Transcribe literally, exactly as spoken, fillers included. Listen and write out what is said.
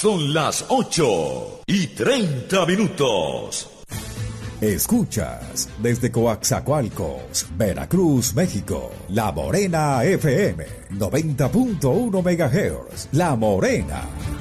Son las ocho y treinta minutos. Escuchas desde Coaxacualcos, Veracruz, México, La Morena F M, noventa punto uno megahertz. La Morena.